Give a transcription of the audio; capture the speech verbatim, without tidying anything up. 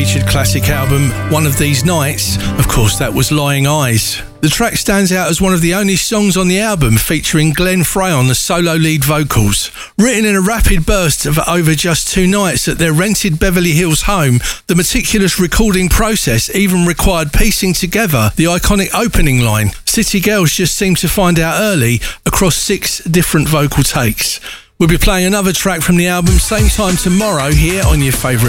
Featured classic album One of These Nights. Of course, that was Lying Eyes. The track stands out as one of the only songs on the album featuring Glenn Frey on the solo lead vocals. Written in a rapid burst of over just two nights at their rented Beverly Hills home, the meticulous recording process even required piecing together the iconic opening line, City Girls just seemed to find out early, across six different vocal takes. We'll be playing another track from the album same time tomorrow here on your favourite